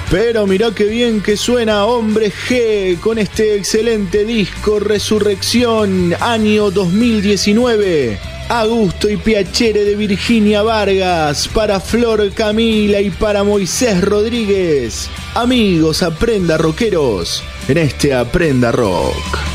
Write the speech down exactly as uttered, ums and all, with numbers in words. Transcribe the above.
Pero mirá qué bien que suena Hombre G con este excelente disco Resurrección, año dos mil diecinueve. A gusto y piacere de Virginia Vargas, para Flor Camila y para Moisés Rodríguez. Amigos, aprenda rockeros en este Aprenda Rock.